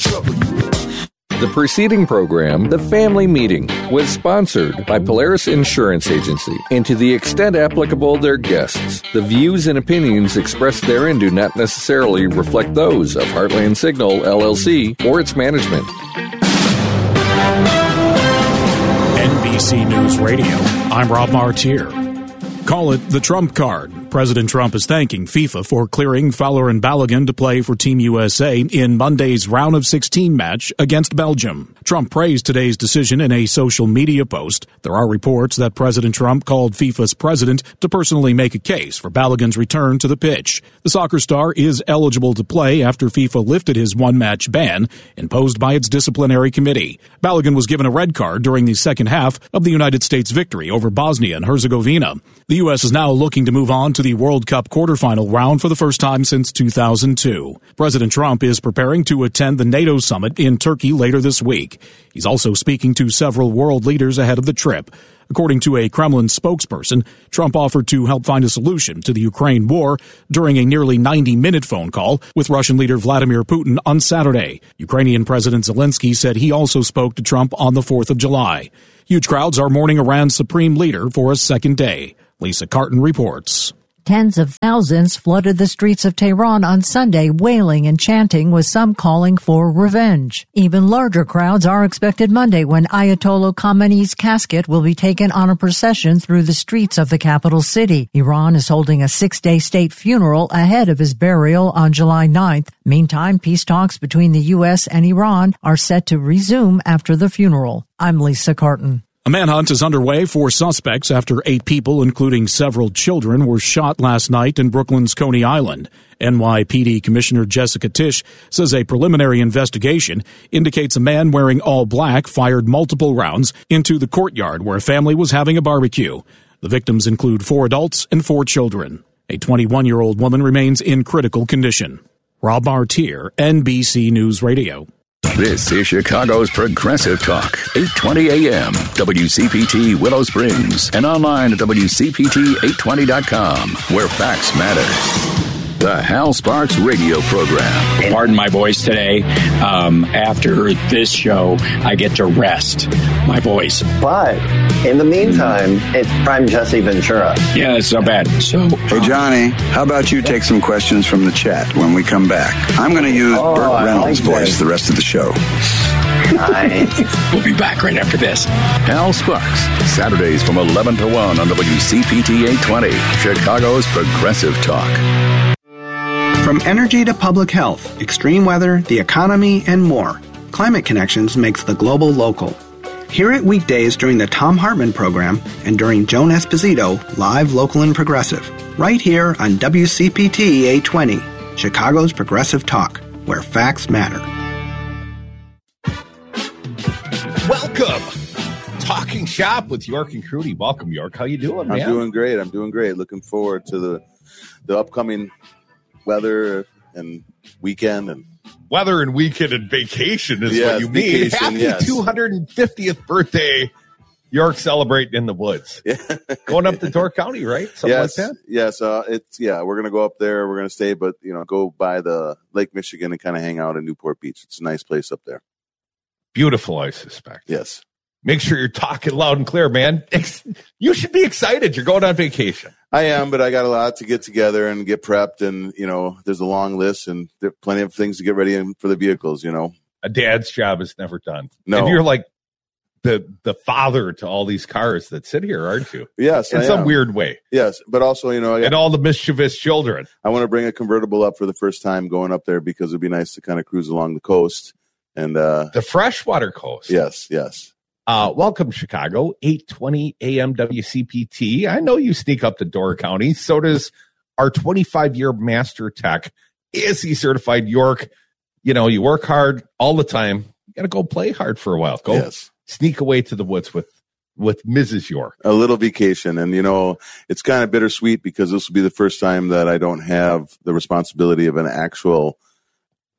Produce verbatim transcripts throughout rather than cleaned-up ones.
trouble you. The preceding program, The Family Meeting, was sponsored by Polaris Insurance Agency, and to the extent applicable, their guests. The views and opinions expressed therein do not necessarily reflect those of Heartland Signal, L L C, or its management. N B C News Radio, I'm Rob Martier. Call it the Trump card. President Trump is thanking FIFA for clearing Fowler and Balogun to play for Team U S A in Monday's round of sixteen match against Belgium. Trump praised today's decision in a social media post. There are reports that President Trump called FIFA's president to personally make a case for Balogun's return to the pitch. The soccer star is eligible to play after FIFA lifted his one-match ban imposed by its disciplinary committee. Balogun was given a red card during the second half of the United States victory over Bosnia and Herzegovina. The U S is now looking to move on to the World Cup quarterfinal round for the first time since two thousand two. President Trump is preparing to attend the NATO summit in Turkey later this week. He's also speaking to several world leaders ahead of the trip. According to a Kremlin spokesperson, Trump offered to help find a solution to the Ukraine war during a nearly ninety-minute phone call with Russian leader Vladimir Putin on Saturday. Ukrainian President Zelensky said he also spoke to Trump on the fourth of July. Huge crowds are mourning Iran's supreme leader for a second day. Lisa Carton reports. Tens of thousands flooded the streets of Tehran on Sunday, wailing and chanting, with some calling for revenge. Even larger crowds are expected Monday when Ayatollah Khamenei's casket will be taken on a procession through the streets of the capital city. Iran is holding a six-day state funeral ahead of his burial on July ninth. Meantime, peace talks between the U S and Iran are set to resume after the funeral. I'm Lisa Carton. A manhunt is underway for suspects after eight people, including several children, were shot last night in Brooklyn's Coney Island. N Y P D Commissioner Jessica Tisch says a preliminary investigation indicates a man wearing all black fired multiple rounds into the courtyard where a family was having a barbecue. The victims include four adults and four children. A twenty-one-year-old woman remains in critical condition. Rob Martier, N B C News Radio. This is Chicago's Progressive Talk, eight twenty A M, W C P T Willow Springs, and online at W C P T eight twenty dot com, where facts matter. The Hal Sparks radio program. Pardon my voice today. Um, after this show, I get to rest my voice. But in the meantime, it's Prime Jesse Ventura. Yeah, it's not bad. So, hey, Johnny, how about you take some questions from the chat when we come back? I'm going to use oh, Burt Reynolds' like voice the rest of the show. We'll be back right after this. Hal Sparks, Saturdays from eleven to one on W C P T eight twenty, Chicago's Progressive Talk. From energy to public health, extreme weather, the economy, and more, Climate Connections makes the global local. Hear it weekdays during the Thom Hartmann program and during Joan Esposito, live, local, and progressive, right here on W C P T eight twenty, Chicago's Progressive Talk, where facts matter. Welcome, Talking Shop with York and Crudy. Welcome, York. How you doing, man? I'm doing great. I'm doing great. Looking forward to the the upcoming weather and weekend and weather and weekend and vacation is yes, what you mean. Happy yes. two hundred fiftieth birthday, York, celebrating in the woods. Yeah. Going up to Door County, right? Something yes, like that? Yes, uh, it's yeah. We're gonna go up there. We're gonna stay, but you know, go by the Lake Michigan and kind of hang out in Newport Beach. It's a nice place up there. Beautiful, I suspect. Yes. Make sure you're talking loud and clear, man. You should be excited. You're going on vacation. I am, but I got a lot to get together and get prepped, and you know, there's a long list and there are plenty of things to get ready for the vehicles. You know, a dad's job is never done. No, and you're like the the father to all these cars that sit here, aren't you? Yes, in I some am. weird way. Yes, but also, you know, I got, and all the mischievous children. I want to bring a convertible up for the first time going up there because it'd be nice to kind of cruise along the coast and uh, the freshwater coast. Yes, yes. Uh, welcome, Chicago, eight twenty A M W C P T. I know you sneak up to Door County. So does our twenty-five-year master tech, A S E certified York. You know, you work hard all the time. You got to go play hard for a while. Go yes. sneak away to the woods with, with Missus York. A little vacation. And, you know, it's kind of bittersweet because this will be the first time that I don't have the responsibility of an actual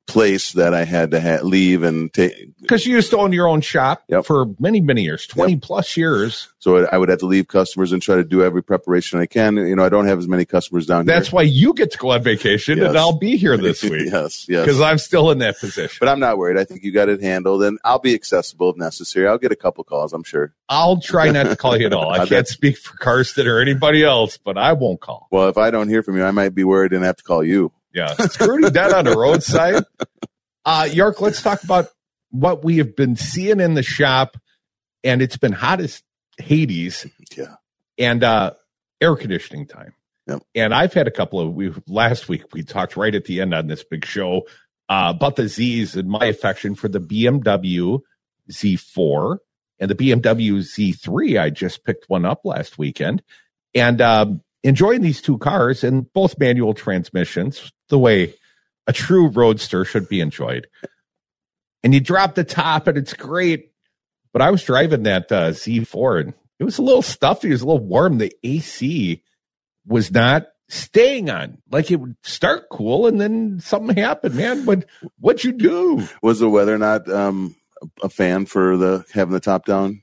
place that I had to ha- leave and take. Because you used to own your own shop yep. for many, many years, twenty yep. plus years. So I would have to leave customers and try to do every preparation I can. You know, I don't have as many customers down That's here. That's why you get to go on vacation, yes. and I'll be here this week. yes, yes. Because I'm still in that position. But I'm not worried. I think you got it handled, and I'll be accessible if necessary. I'll get a couple calls, I'm sure. I'll try not to call you at all. I can't speak for Karsten or anybody else, but I won't call. Well, if I don't hear from you, I might be worried and have to call you. Yeah, Scrooty dead on the roadside. Uh, York, let's talk about what we have been seeing in the shop, and it's been hot as Hades. Yeah, and uh, air conditioning time. Yep. And I've had a couple of. We last week we talked right at the end on this big show uh, about the Z's and my affection for the B M W Z four and the B M W Z three. I just picked one up last weekend, and um, enjoying these two cars, and both manual transmissions, the way a true roadster should be enjoyed. And you drop the top and it's great. But I was driving that uh, Z four and it was a little stuffy. It was a little warm. The A C was not staying on. Like it would start cool and then something happened, man. What, what'd you do? Was the weather not um, a fan for the having the top down?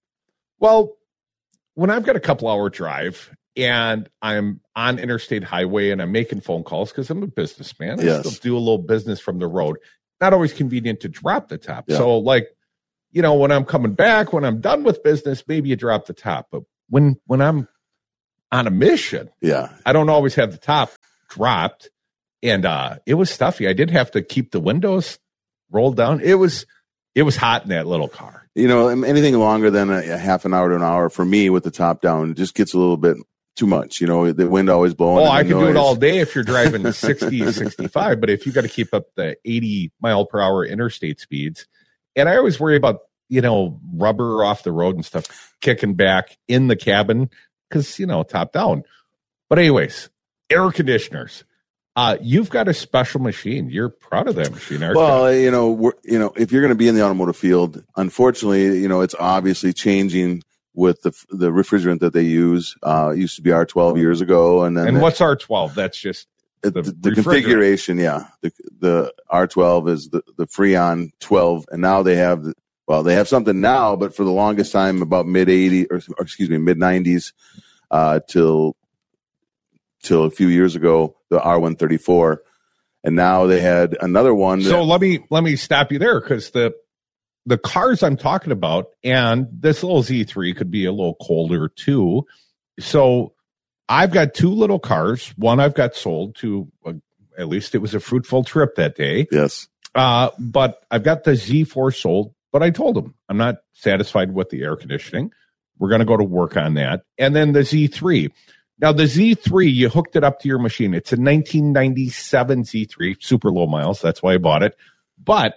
Well, when I've got a couple hour drive and I'm on interstate highway and I'm making phone calls because I'm a businessman. I yes. still do a little business from the road. Not always convenient to drop the top. Yeah. So like, you know, when I'm coming back, when I'm done with business, maybe you drop the top. But when, when I'm on a mission, yeah, I don't always have the top dropped. And uh, it was stuffy. I did have to keep the windows rolled down. It was, it was hot in that little car. You know, anything longer than a, a half an hour to an hour for me with the top down, it just gets a little bit too much. You know, the wind always blowing. Oh, I could noise. do it all day if you're driving sixty, sixty-five, but if you got to keep up the eighty mile per hour interstate speeds, and I always worry about, you know, rubber off the road and stuff kicking back in the cabin because, you know, top down. But anyways, air conditioners. Uh, you've got a special machine. You're proud of that machine, aren't well, you? you know, we're, you know, if you're going to be in the automotive field, unfortunately, you know, it's obviously changing with the the refrigerant that they use. Uh, it used to be R twelve years ago, and then and the, what's R twelve? That's just the, the, the configuration. Yeah, the the R twelve is the the Freon twelve, and now they have the, well, they have something now, but for the longest time, about mid eighty or, or excuse me, mid nineties, uh, till till a few years ago, the R one thirty-four, and now they had another one. That, so let me let me stop you there because the. The cars I'm talking about, and this little Z three could be a little colder too. So I've got two little cars. One I've got sold to, uh, at least it was a fruitful trip that day. Yes. Uh, but I've got the Z four sold, but I told them I'm not satisfied with the air conditioning. We're going to go to work on that. And then the Z three. Now the Z three, you hooked it up to your machine. It's a nineteen ninety-seven Z three, super low miles. That's why I bought it. But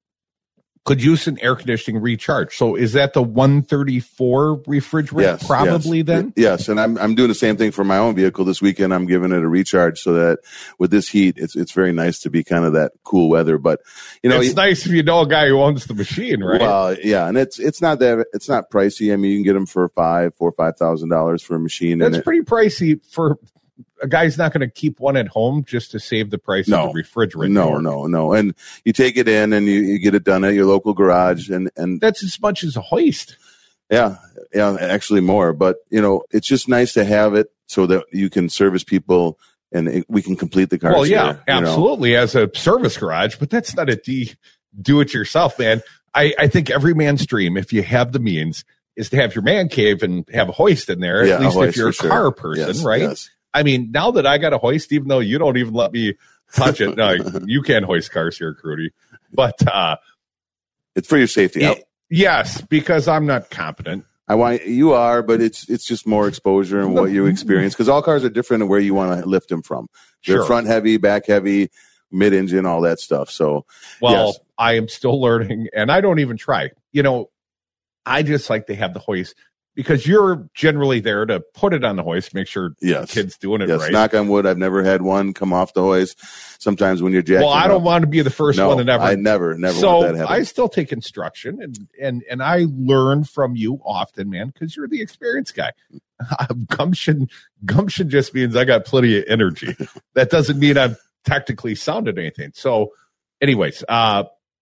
could use an air conditioning recharge. So is that the one thirty-four refrigerant? Yes, probably yes, then? Yes. And I'm I'm doing the same thing for my own vehicle this weekend. I'm giving it a recharge so that with this heat, it's it's very nice to be kind of that cool weather. But you know, it's nice if you know a guy who owns the machine, right? Well, yeah, and it's it's not that it's not pricey. I mean, you can get them for five, four, five thousand dollars for a machine. That's and pretty it, pricey for a guy's not going to keep one at home just to save the price no, of the refrigerant. No, or, no, no. And you take it in and you, you get it done at your local garage, and, and that's as much as a hoist. Yeah, yeah, actually more. But you know, it's just nice to have it so that you can service people and it, we can complete the cars. Well, yeah, here, absolutely, know? as a service garage, but that's not a de- do-it-yourself, man. I, I think every man's dream, if you have the means, is to have your man cave and have a hoist in there. Yeah, at least a if you're a sure. car person, yes, right? Yes. I mean, now that I got a hoist, even though you don't even let me touch it, no, you can't hoist cars here, Crudy. But uh, it's for your safety. It, yes, because I'm not competent. I want you are, but it's it's just more exposure and what you experience because all cars are different and where you want to lift them from. They're Sure. front heavy, back heavy, mid engine, all that stuff. So, well, yes. I am still learning, and I don't even try. You know, I just like to have the hoist. Because you're generally there to put it on the hoist, make sure yes. the kid's doing it yes. right. Knock on wood, I've never had one come off the hoist. Sometimes when you're jacking well, I don't up, want to be the first no, one to never. I never, never so want that to happen. I still take instruction, and and and I learn from you often, man, because you're the experienced guy. gumption, gumption just means I got plenty of energy. That doesn't mean I'm technically sound at anything. So anyways, uh,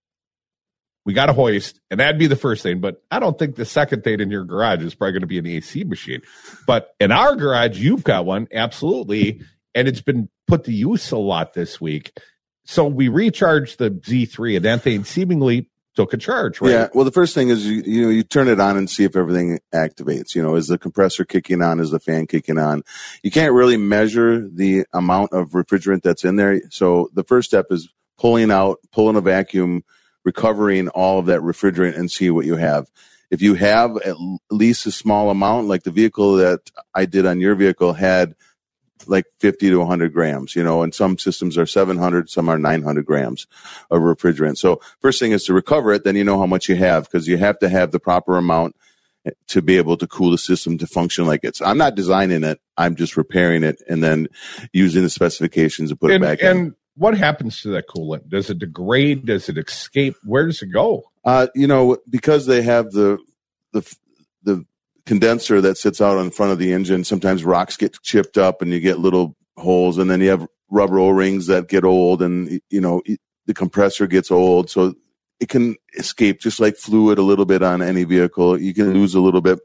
we got a hoist, and that'd be the first thing. But I don't think the second thing in your garage is probably going to be an A C machine. But in our garage, you've got one, absolutely, and it's been put to use a lot this week. So we recharged the Z three, and that thing seemingly took a charge, right? Yeah. Well, the first thing is you you know you turn it on and see if everything activates. You know, is the compressor kicking on? Is the fan kicking on? You can't really measure the amount of refrigerant that's in there. So the first step is pulling out, pulling a vacuum, recovering all of that refrigerant, and see what you have. If you have at least a small amount, like the vehicle that I did on your vehicle had like fifty to one hundred grams, you know, and some systems are seven hundred, some are nine hundred grams of refrigerant. So first thing is to recover it, then you know how much you have, because you have to have the proper amount to be able to cool the system to function like it's. I'm not designing it, I'm just repairing it and then using the specifications to put and, it back and- in. What happens to that coolant? Does it degrade? Does it escape? Where does it go? Uh, you know, because they have the the the condenser that sits out in front of the engine, sometimes rocks get chipped up and you get little holes, and then you have rubber O-rings that get old, and you know the compressor gets old, so it can escape just like fluid a little bit on any vehicle. You can lose a little bit,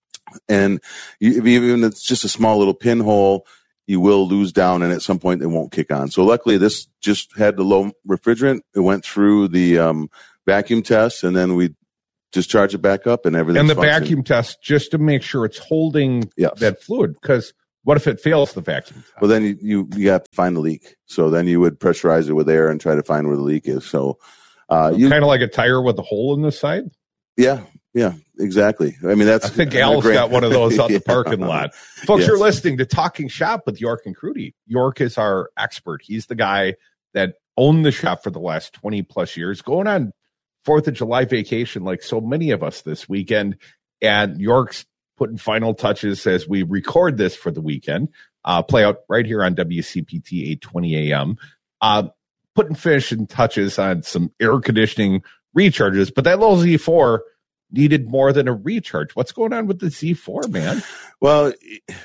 and you, even if it's just a small little pinhole, you will lose down, and at some point it won't kick on. So luckily this just had the low refrigerant. It went through the um, vacuum test, and then we discharge it back up, and everything. And the vacuum test, just to make sure it's holding yes. that fluid, because what if it fails the vacuum test? Well, then you, you, you have to find the leak. So then you would pressurize it with air and try to find where the leak is. So uh, you kind of like a tire with a hole in the side? Yeah. Yeah, exactly. I mean, that's. I think Al's got one of those out yeah. the parking lot. Folks, yes. You're listening to Talking Shop with York and Crudy. York is our expert. He's the guy that owned the shop for the last twenty plus years, going on Fourth of July vacation like so many of us this weekend. And York's putting final touches as we record this for the weekend. Uh, play out right here on W C P T eight twenty A M. Uh, putting finishing touches on some air conditioning recharges, but that little Z four needed more than a recharge. What's going on with the Z four, man? Well,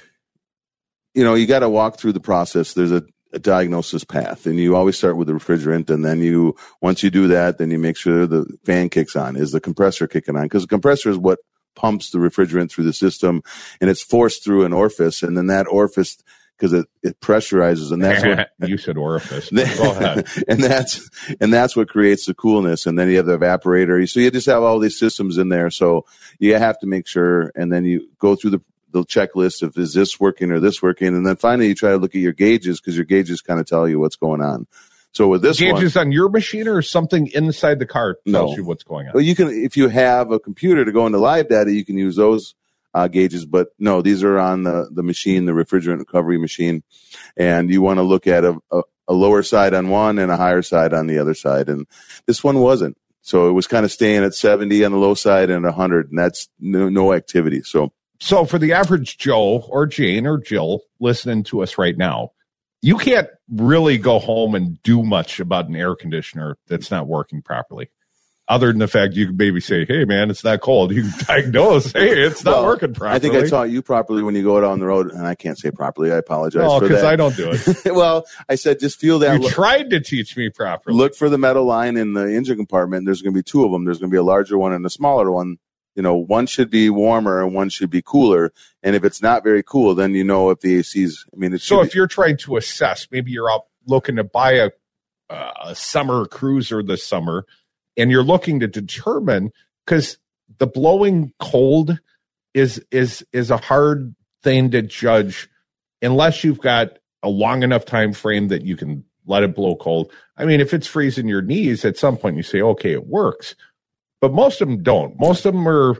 you know, you got to walk through the process. There's a, a diagnosis path, and you always start with the refrigerant, and then you, once you do that, then you make sure the fan kicks on. Is the compressor kicking on? Because the compressor is what pumps the refrigerant through the system, and it's forced through an orifice, and then that orifice, because it, it pressurizes, and that's what you said orifice. Go ahead. and that's and that's what creates the coolness. And then you have the evaporator. So you just have all these systems in there. So you have to make sure, and then you go through the the checklist of is this working or this working, and then finally you try to look at your gauges, because your gauges kind of tell you what's going on. So with this gauges one, on your machine or something inside the car tells no. you what's going on. Well, you can, if you have a computer to go into live data, you can use those uh, gauges. But no, these are on the the machine, the refrigerant recovery machine, and you want to look at a, a, a lower side on one and a higher side on the other side. And this one wasn't. So it was kind of staying at seventy on the low side and one hundred, and that's no, no activity. So. So for the average Joe or Jane or Jill listening to us right now, you can't really go home and do much about an air conditioner that's not working properly. Other than the fact you can maybe say, hey, man, it's not cold. You can diagnose, hey, it's not well, working properly. I think I taught you properly when you go out on the road, and I can't say properly. I apologize no, for that. because I don't do it. Well, I said just feel that. You look. Tried to teach me properly. Look for the metal line in the engine compartment. There's going to be two of them. There's going to be a larger one and a smaller one. You know, one should be warmer and one should be cooler. And if it's not very cool, then you know if the A C's, I mean, it so if be, you're trying to assess, maybe you're out looking to buy a, uh, a summer cruiser this summer, and you're looking to determine, because the blowing cold is, is, is a hard thing to judge unless you've got a long enough time frame that you can let it blow cold. I mean, if it's freezing your knees, at some point you say, okay, it works. But most of them don't. Most of them are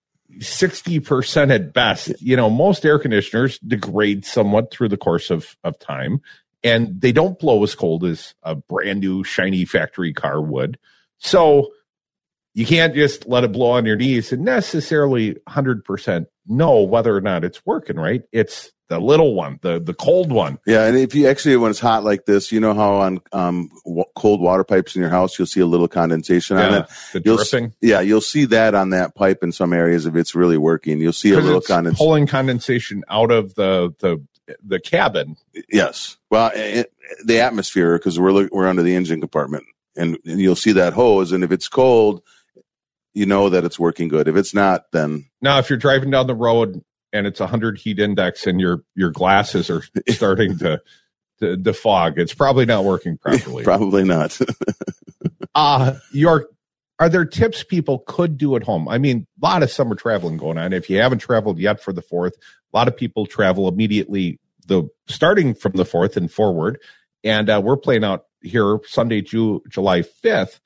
sixty percent at best. You know, most air conditioners degrade somewhat through the course of, of time, and they don't blow as cold as a brand new shiny factory car would. So you can't just let it blow on your knees and necessarily one hundred percent know whether or not it's working, right? It's the little one, the the cold one. Yeah, and if you actually, when it's hot like this, you know how on um, w- cold water pipes in your house, you'll see a little condensation yeah, on it. The you'll dripping. S- yeah, you'll see that on that pipe in some areas if it's really working. You'll see a little condensation. Pulling condensation out of the the the cabin. Yes. Well, it, the atmosphere, because we're look, we're under the engine compartment. and, and you'll see that hose. And if it's cold, you know that it's working good. If it's not, then now if you're driving down the road and it's a hundred heat index and your your glasses are starting to, to to fog, it's probably not working properly. Probably not. uh York, are there tips people could do at home? I mean, a lot of summer traveling going on. If you haven't traveled yet for the fourth, a lot of people travel immediately the starting from the fourth and forward. And uh, we're playing out here Sunday, Ju- July fifth.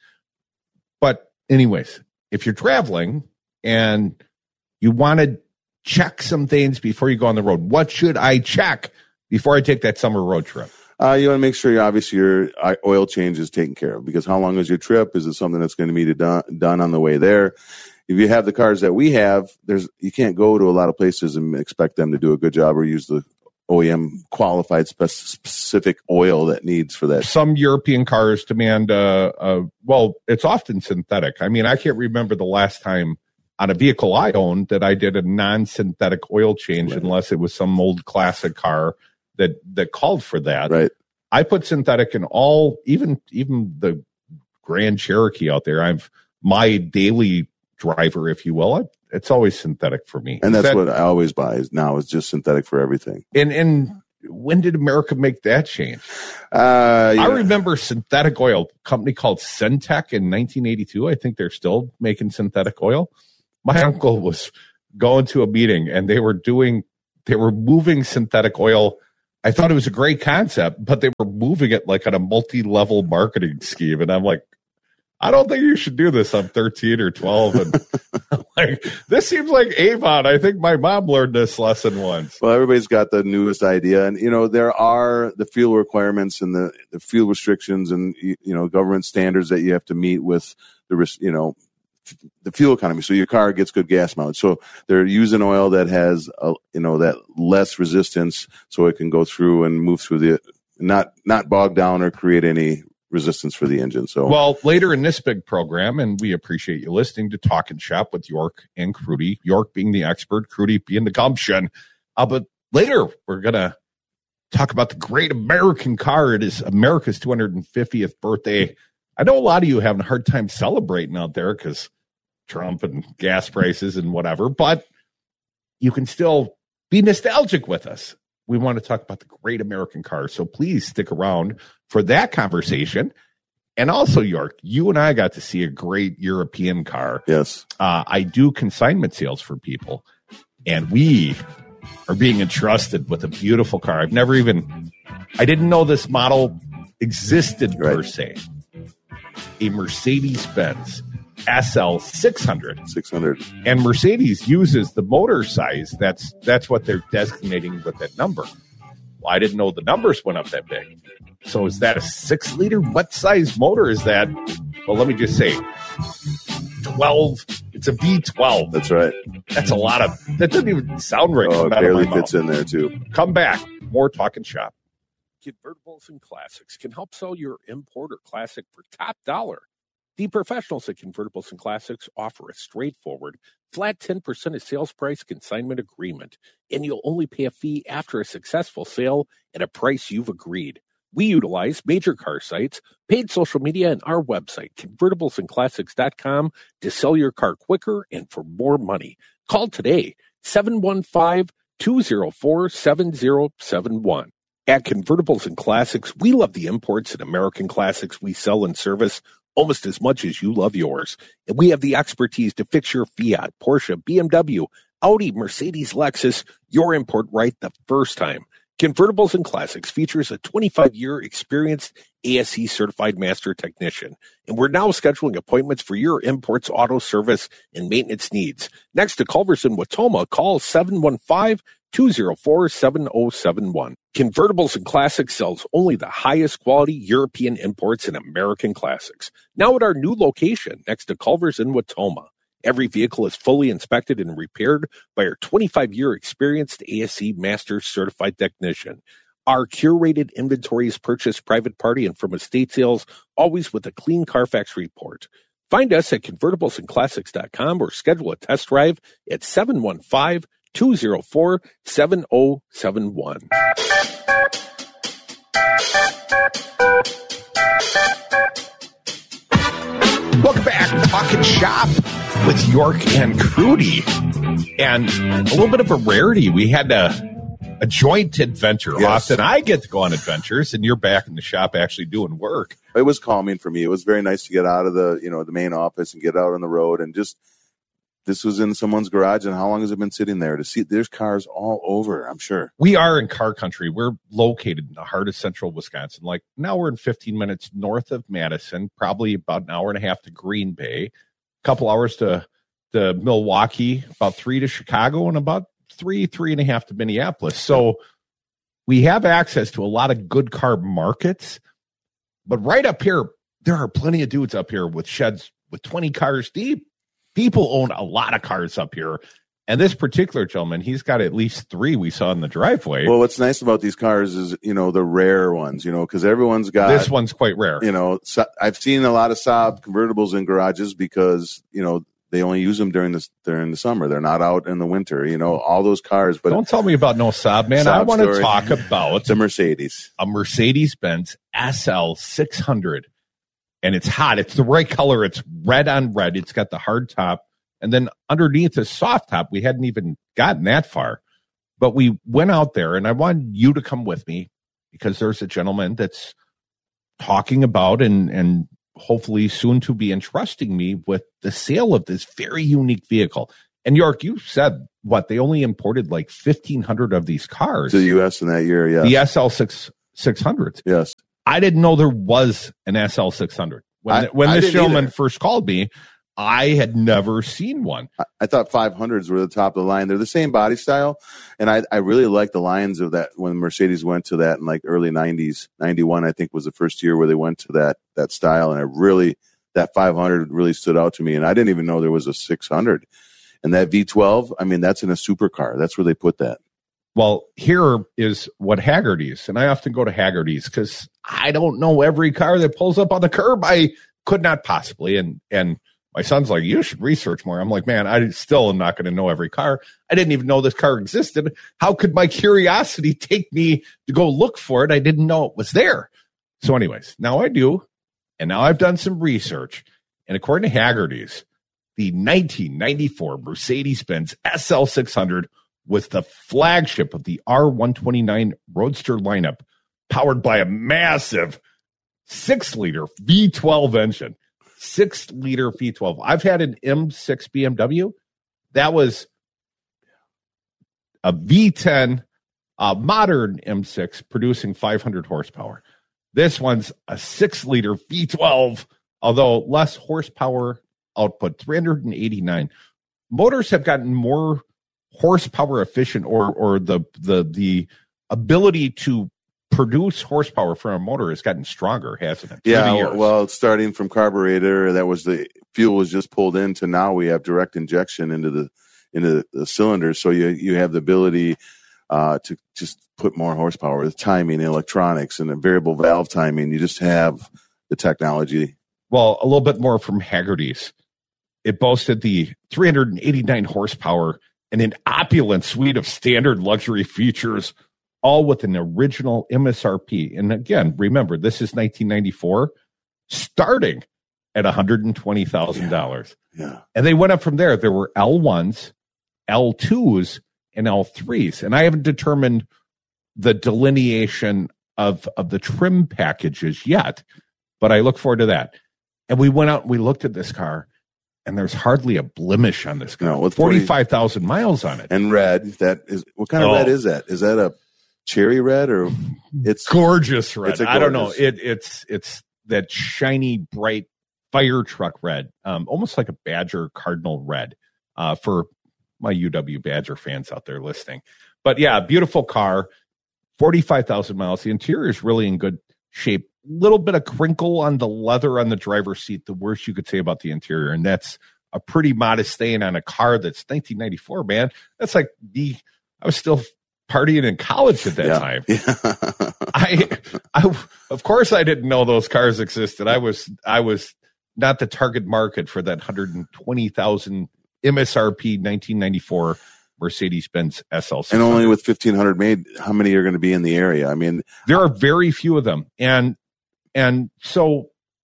But anyways, if you're traveling and you want to check some things before you go on the road, what should I check before I take that summer road trip? Uh, you want to make sure you obviously your oil change is taken care of, because how long is your trip? Is it something that's going to be done, done on the way there? If you have the cars that we have, there's you can't go to a lot of places and expect them to do a good job or use the O E M qualified spec- specific oil that needs for that. Some European cars demand, uh, uh, well, it's often synthetic. I mean, I can't remember the last time on a vehicle I owned that I did a non-synthetic oil change, right, unless it was some old classic car that that called for that. Right. I put synthetic in all, even even the Grand Cherokee out there. I've my daily driver, if you will. I, it's always synthetic for me. And is that's that, what I always buy is now is just synthetic for everything. And and when did America make that change? Uh, yeah. I remember synthetic oil, a company called Syntec in nineteen eighty-two. I think they're still making synthetic oil. My uncle was going to a meeting and they were doing, they were moving synthetic oil. I thought it was a great concept, but they were moving it like on a multi-level marketing scheme. And I'm like, I don't think you should do this. I'm thirteen or twelve. And I'm like, this seems like Avon. I think my mom learned this lesson once. Well, everybody's got the newest idea. And, you know, there are the fuel requirements and the, the fuel restrictions and, you know, government standards that you have to meet with the, you know, the fuel economy. So your car gets good gas mileage. So they're using oil that has, a, you know, that less resistance so it can go through and move through the, not, not bog down or create any resistance for the engine. So, well, later in this big program, and we appreciate you listening to Talk and Shop with York and Crudy, York being the expert, Crudy being the gumption. Uh, but later we're going to talk about the great American car. It is America's two hundred fiftieth birthday. I know a lot of you are having a hard time celebrating out there because Trump and gas prices and whatever, but you can still be nostalgic with us. We want to talk about the great American car. So please stick around for that conversation. And also, York, you and I got to see a great European car. Yes. Uh, I do consignment sales for people, and we are being entrusted with a beautiful car. I've never even, I didn't know this model existed right. per se. A Mercedes-Benz S L six hundred. six hundred. And Mercedes uses the motor size. That's that's what they're designating with that number. Well, I didn't know the numbers went up that big. So is that a six liter? What size motor is that? Well, let me just say twelve. It's a V twelve. That's right. That's a lot of, that doesn't even sound right. Oh, it barely fits in there too. Come back. More Talk and Shop. Convertibles and Classics can help sell your import or classic for top dollar. The professionals at Convertibles and Classics offer a straightforward, flat ten percent of sales price consignment agreement, and you'll only pay a fee after a successful sale at a price you've agreed. We utilize major car sites, paid social media, and our website, convertibles and classics dot com, to sell your car quicker and for more money. Call today, seven one five, two zero four, seven zero seven one. At Convertibles and Classics, we love the imports and American classics we sell and service almost as much as you love yours. And we have the expertise to fix your Fiat, Porsche, B M W, Audi, Mercedes, Lexus, your import right the first time. Convertibles and Classics features a twenty-five year experienced A S E certified master technician. And we're now scheduling appointments for your imports, auto service, and maintenance needs. Next to Culver's in Watoma, call seven one five, two zero four, seven zero seven one. Convertibles and Classics sells only the highest quality European imports and American classics. Now at our new location next to Culver's in Watoma. Every vehicle is fully inspected and repaired by our twenty-five year experienced A S E Master Certified Technician. Our curated inventory is purchased private party and from estate sales, always with a clean Carfax report. Find us at convertibles and classics dot com or schedule a test drive at seven one five, two zero four, seven zero seven one. Welcome back. Talking Shop with York and Crudy. And a little bit of a rarity. We had a, a joint adventure. Yes. Often I get to go on adventures, and you're back in the shop actually doing work. It was calming for me. It was very nice to get out of the, you know, the main office and get out on the road. And just, this was in someone's garage. And how long has it been sitting there? To see, there's cars all over, I'm sure. We are in car country. We're located in the heart of central Wisconsin. Like now we're in fifteen minutes north of Madison, probably about an hour and a half to Green Bay, a couple hours to, to Milwaukee, about three to Chicago, and about three, three and a half to Minneapolis. So we have access to a lot of good car markets. But right up here, there are plenty of dudes up here with sheds with twenty cars deep. People own a lot of cars up here. And this particular gentleman, he's got at least three we saw in the driveway. Well, what's nice about these cars is, you know, the rare ones, you know, because everyone's got. This one's quite rare. You know, so I've seen a lot of Saab convertibles in garages because, you know, they only use them during the, during the summer. They're not out in the winter, you know, all those cars. But don't tell me about no Saab, man. Saab I want to talk about the Mercedes. A Mercedes-Benz S L six hundred. And it's hot. It's the right color. It's red on red. It's got the hard top. And then underneath the soft top, we hadn't even gotten that far. But we went out there, and I wanted you to come with me because there's a gentleman that's talking about and, and hopefully soon to be entrusting me with the sale of this very unique vehicle. And York, you said, what, they only imported like fifteen hundred of these cars. To the U S in that year, yes. The S L six hundreds. Yes. I didn't know there was an S L six hundred. When, I, when I this gentleman either. first called me, I had never seen one. I, I thought five hundreds were the top of the line. They're the same body style. And I, I really like the lines of that when Mercedes went to that in like early nineties. ninety-one, I think, was the first year where they went to that that style. And I really, that five hundred really stood out to me. And I didn't even know there was a six hundred. And that V twelve, I mean, that's in a supercar. That's where they put that. Well, here is what Haggerty's, and I often go to Haggerty's because I don't know every car that pulls up on the curb. I could not possibly. And and my son's like, you should research more. I'm like, man, I still am not going to know every car. I didn't even know this car existed. How could my curiosity take me to go look for it? I didn't know it was there. So anyways, now I do. And now I've done some research. And according to Haggerty's, the nineteen ninety-four Mercedes-Benz S L six hundred was the flagship of the R one twenty-nine Roadster lineup, powered by a massive six-liter V twelve engine. Six-liter V twelve. I've had an M six B M W. That was a V ten, a modern M six, producing five hundred horsepower. This one's a six-liter V twelve, although less horsepower output, three hundred eighty-nine. Motors have gotten more horsepower efficient, or or the the the ability to produce horsepower from a motor has gotten stronger, hasn't it? Yeah, well, it's starting from carburetor, that was the fuel was just pulled in, to now we have direct injection into the into the cylinders, so you you have the ability uh, to just put more horsepower with timing, electronics, and a variable valve timing. You just have the technology. Well, a little bit more from Haggerty's. It boasted the three hundred eighty-nine horsepower and an opulent suite of standard luxury features, all with an original M S R P. And again, remember, this is nineteen ninety-four, starting at one hundred twenty thousand dollars. Yeah, yeah. And they went up from there. There were L ones, L twos, and L threes. And I haven't determined the delineation of, of the trim packages yet, but I look forward to that. And we went out and we looked at this car, and there's hardly a blemish on this car. No, with forty-five thousand miles on it. And red, that is, what kind of oh. red is that? Is that a cherry red, or it's gorgeous red? It's gorgeous. I don't know. It, it's it's that shiny, bright fire truck red, um, almost like a Badger Cardinal red, uh, for my U W Badger fans out there listening. But yeah, beautiful car, forty-five thousand miles. The interior is really in good shape. Little bit of crinkle on the leather on the driver's seat, the worst you could say about the interior. And that's a pretty modest stain on a car that's nineteen ninety-four, man. That's like the, I was still partying in college at that yeah. time. Yeah. I, I, of course I didn't know those cars existed. I was, I was not the target market for that one hundred twenty thousand M S R P nineteen ninety-four Mercedes-Benz S L six hundred. And only with fifteen hundred made, how many are going to be in the area? I mean, there are very few of them. And, And so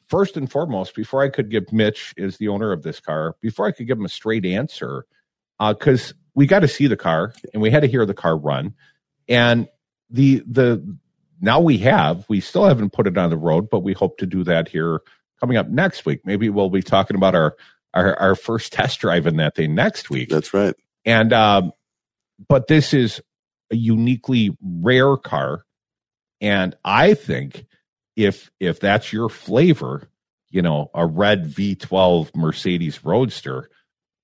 first and foremost, before I could give Mitch, is the owner of this car, before I could give him a straight answer, because uh, we got to see the car and we had to hear the car run. And the the now we have, we still haven't put it on the road, but we hope to do that here coming up next week. Maybe we'll be talking about our our, our first test drive in that thing next week. That's right. And um, but this is a uniquely rare car, and I think if if that's your flavor, you know, a red V twelve Mercedes Roadster,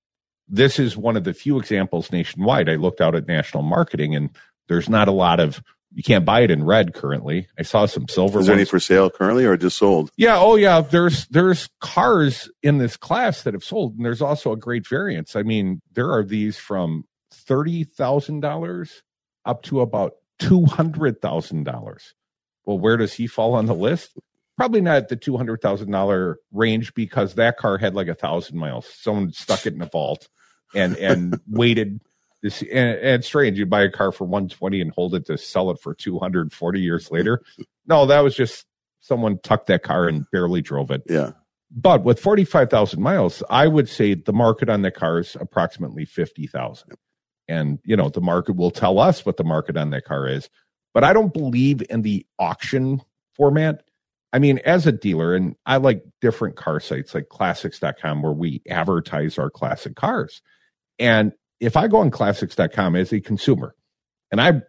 this is one of the few examples nationwide. I looked out at national marketing, and there's not a lot of. You can't buy it in red currently. I saw some silver. Is there ones. any for sale currently, or just sold? Yeah. Oh, yeah. There's there's cars in this class that have sold, and there's also a great variance. I mean, there are these from thirty thousand dollars up to about two hundred thousand dollars. Well, where does he fall on the list? Probably not at the two hundred thousand dollar range, because that car had like a thousand miles. Someone stuck it in a vault and and waited. This, and, and it's strange. You buy a car for one twenty and hold it to sell it for two hundred forty years later. No, that was just someone tucked that car and barely drove it. Yeah. But with forty-five thousand miles, I would say the market on the car is approximately fifty thousand. And, you know, the market will tell us what the market on that car is. But I don't believe in the auction format. I mean, as a dealer, and I like different car sites like classics dot com where we advertise our classic cars. And if I go on classics dot com as a consumer, and I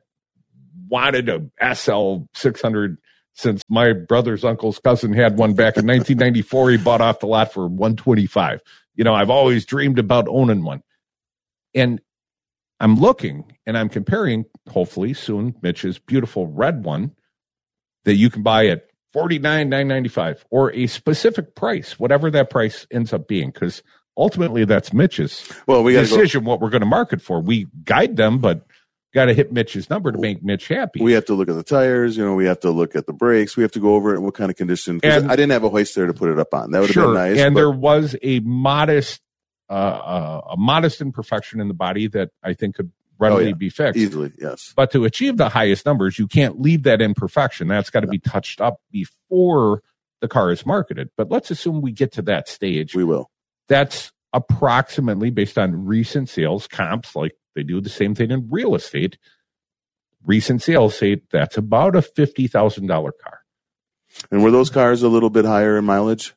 wanted a S L six hundred since my brother's uncle's cousin had one back in nineteen ninety-four, he bought off the lot for one twenty-five. You know, I've always dreamed about owning one. And I'm looking and I'm comparing, hopefully soon, Mitch's beautiful red one that you can buy at forty-nine thousand nine hundred ninety-five dollars or a specific price, whatever that price ends up being, because ultimately that's Mitch's well, we decision go, what we're going to market for. We guide them, but got to hit Mitch's number to make Mitch happy. We have to look at the tires, you know, we have to look at the brakes, we have to go over it and what kind of condition. And I didn't have a hoist there to put it up on. That would have sure, been nice. And but, there was a modest uh, uh, a modest imperfection in the body that I think could readily oh, yeah. be fixed. Easily, yes. But to achieve the highest numbers, you can't leave that imperfection. That's got to yeah. be touched up before the car is marketed. But let's assume we get to that stage. We will. That's approximately, based on recent sales comps, like they do the same thing in real estate. Recent sales say that's about a fifty thousand dollars car. And were those cars a little bit higher in mileage?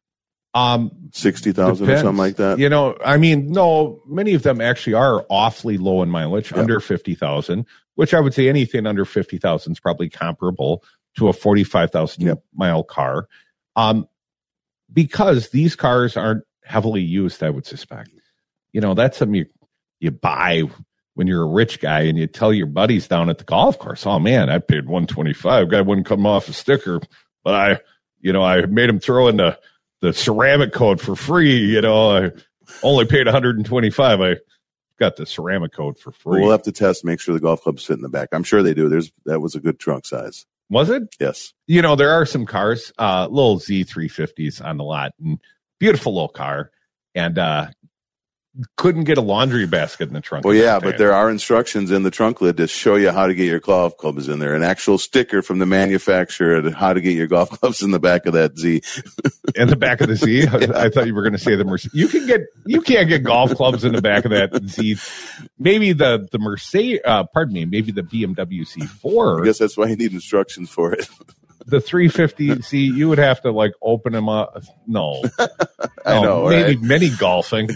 Um, sixty thousand or something like that? You know, I mean, no, many of them actually are awfully low in mileage, yep. under fifty thousand, which I would say anything under fifty thousand is probably comparable to a forty-five thousand yep. mile car. Um, because these cars aren't heavily used, I would suspect. You know, that's something you, you buy when you're a rich guy and you tell your buddies down at the golf course, oh man, I paid one twenty-five. Guy wouldn't come off a sticker, but I, you know, I made him throw in the, the ceramic coat for free. You know, I only paid one hundred twenty-five. I got the ceramic coat for free. We'll have to test, make sure the golf clubs fit in the back. I'm sure they do. There's, that was a good trunk size. Was it? Yes. You know, there are some cars, uh, little Z three fifties on the lot, and beautiful little car, and uh, couldn't get a laundry basket in the trunk. Well, yeah, but there are instructions in the trunk lid to show you how to get your golf clubs in there. An actual sticker from the manufacturer at how to get your golf clubs in the back of that Z. In the back of the Z? Yeah. I thought you were going to say the Mercedes. You can get, you can't get golf clubs in the back of that Z. Maybe the the Mercedes. Uh, pardon me. Maybe the B M W C four. I guess that's why you need instructions for it. The three fifty, see, you would have to like open them up. No, I no, know, maybe right? mini golfing.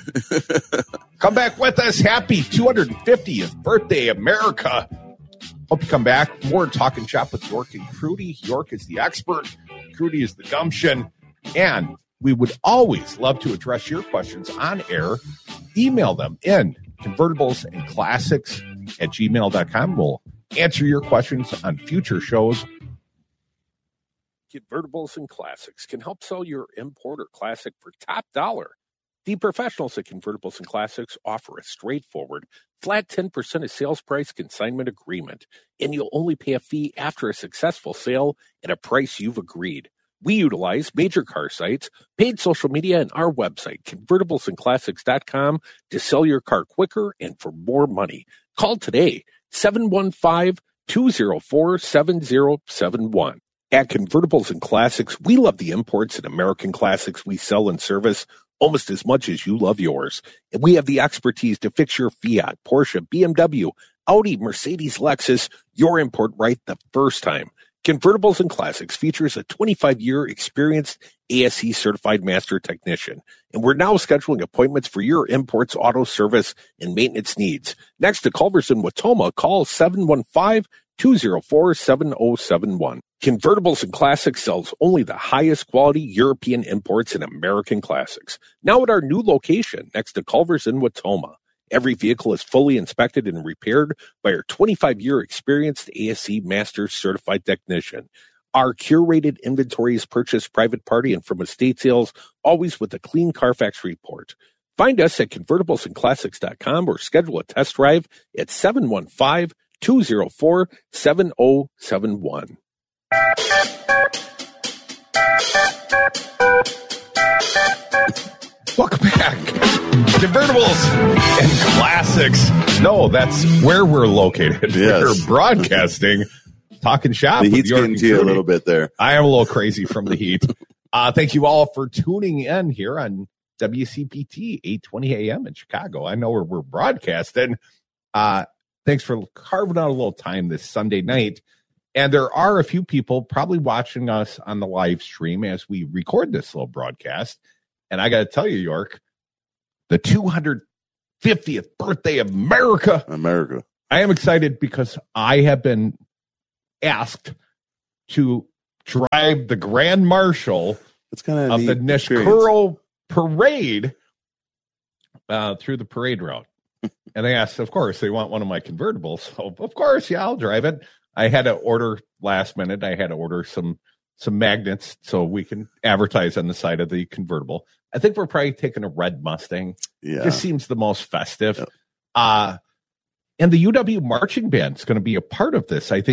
Come back with us. Happy two hundred fiftieth birthday, America. Hope you come back. More Talking Shop with York and Crudy. York is the expert. Crudy is the gumption. And we would always love to address your questions on air. Email them in convertibles and classics at gmail dot com. We'll answer your questions on future shows. Convertibles and Classics can help sell your importer classic for top dollar. The professionals at Convertibles and Classics offer a straightforward, flat ten percent of sales price consignment agreement, and you'll only pay a fee after a successful sale at a price you've agreed. We utilize major car sites, paid social media, and our website, convertibles and classics dot com, to sell your car quicker and for more money. Call today, seven one five, two zero four, seven zero seven one. At Convertibles and Classics, we love the imports and American classics we sell and service almost as much as you love yours. And we have the expertise to fix your Fiat, Porsche, B M W, Audi, Mercedes, Lexus, your import right the first time. Convertibles and Classics features a twenty-five-year experienced A S E certified master technician, and we're now scheduling appointments for your imports, auto service, and maintenance needs. Next to Culver's in Watoma, call seven one five, two oh four, seven oh seven one. Convertibles and Classics sells only the highest quality European imports and American classics. Now at our new location next to Culver's in Watoma. Every vehicle is fully inspected and repaired by our twenty-five-year experienced A S E Master Certified Technician. Our curated inventory is purchased private party and from estate sales, always with a clean Carfax report. Find us at convertibles and classics dot com or schedule a test drive at seven one five, two oh four, seven oh seven one. Welcome back. Convertibles and Classics. No, that's where we're located. Yes. We're broadcasting, talking shop. The with heat's York getting and to you a Trudy. little bit there. I am a little crazy from the heat. Uh, thank you all for tuning in here on W C P T eight twenty a.m. in Chicago. I know where we're broadcasting. Uh, thanks for carving out a little time this Sunday night. And there are a few people probably watching us on the live stream as we record this little broadcast. And I got to tell you, York, the two hundred fiftieth birthday of America. America. I am excited because I have been asked to drive the Grand Marshal It's kind of of the Nishkuro parade uh, through the parade route. And they asked, of course, they want one of my convertibles. So, of course, yeah, I'll drive it. I had to order last minute. I had to order some some magnets so we can advertise on the side of the convertible. I think we're probably taking a red Mustang. Yeah. This seems the most festive. Yep. Uh, and the U W marching band is going to be a part of this. I think